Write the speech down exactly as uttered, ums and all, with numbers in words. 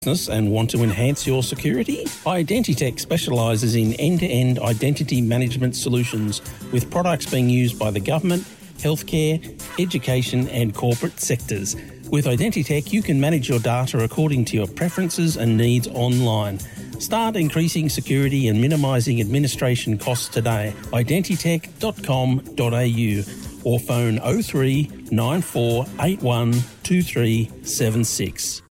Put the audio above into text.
business and want to enhance your security? Identitech specialises in end-to-end identity management solutions with products being used by the government, healthcare, education and corporate sectors. With Identitech, you can manage your data according to your preferences and needs online. Start increasing security and minimising administration costs today. identitech dot com dot a u or phone oh three nine four eight one two three seven six.